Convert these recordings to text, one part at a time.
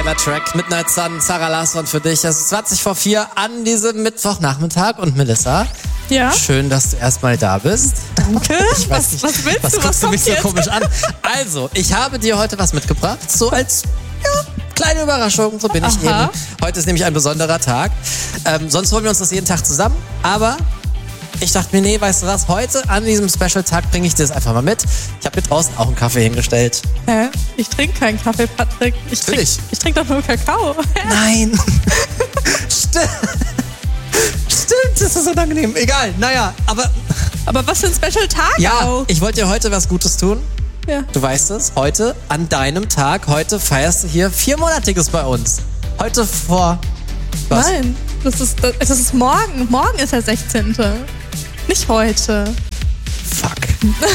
Geiler Track. Midnight Sun, Sarah Larsson für dich. Es ist 20 vor 4 an diesem Mittwochnachmittag. Und Melissa, ja? Schön, dass du erstmal da bist. Danke. Ich weiß nicht, was willst du? Was guckst du mich so komisch an? Also, ich habe dir heute was mitgebracht. So als kleine Überraschung. So bin ich eben. Heute ist nämlich ein besonderer Tag. Sonst holen wir uns das jeden Tag zusammen. Aber ich dachte mir, nee, weißt du was? Heute an diesem Special-Tag bringe ich dir das einfach mal mit. Ich habe mir draußen auch einen Kaffee hingestellt. Hä? Ich trinke keinen Kaffee, Patrick. Ich trinke doch nur Kakao. Nein. Stimmt, das ist unangenehm. Egal, naja, aber was für ein Special-Tag ja, auch. Ich wollte dir heute was Gutes tun. Ja. Du weißt es, heute an deinem Tag, heute feierst du hier 4-monatiges bei uns. Heute vor... Was? Nein, das ist morgen. Morgen ist der 16. Nicht heute. Fuck.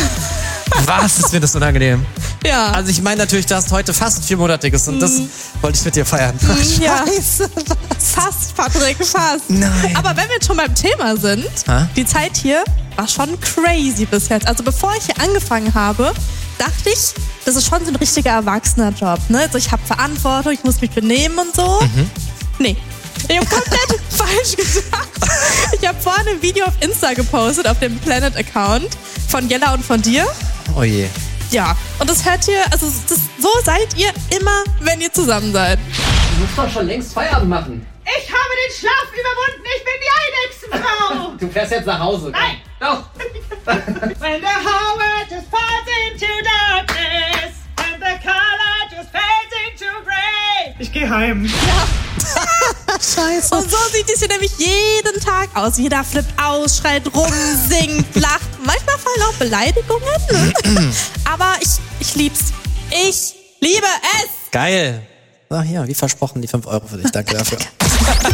Was ist mir das unangenehm? Ja. Also ich meine natürlich, du hast heute fast 4-monatiges und das wollte ich mit dir feiern. Ja. Scheiße, was? Fast, Patrick, fast. Nein. Aber wenn wir jetzt schon beim Thema sind, die Zeit hier war schon crazy bis jetzt. Also bevor ich hier angefangen habe, dachte ich, das ist schon so ein richtiger Erwachsener-Job. Ne? Also ich habe Verantwortung, ich muss mich benehmen und so. Nee. Ich habe komplett falsch gedacht. Ich habe vorhin ein Video auf Insta gepostet, auf dem Planet-Account von Jella und von dir. Oh je. Ja, und das hört ihr, also so seid ihr immer, wenn ihr zusammen seid. Du musst doch schon längst Feierabend machen. Ich habe den Schlaf überwunden, ich bin die Eidechsenfrau. Du fährst jetzt nach Hause. Nein. Doch. When the whole world just falls into darkness and the color just fades into gray. Ich gehe heim. Scheiße. Und so sieht es hier nämlich jeden Tag aus. Jeder flippt aus, schreit rum, singt, lacht. Manchmal fallen auch Beleidigungen. Aber ich lieb's. Ich liebe es. Geil. So, hier, wie versprochen, die 5 Euro für dich. Danke dafür.